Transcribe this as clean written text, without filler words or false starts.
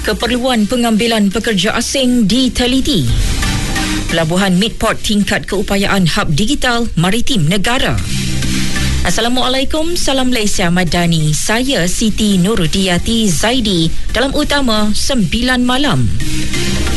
Keperluan pengambilan pekerja asing diteliti. Pelabuhan Midport tingkat keupayaan hub digital maritim negara. Assalamualaikum, salam Malaysia Madani. Saya Siti Nurudiyati Zaidi dalam utama 9 malam.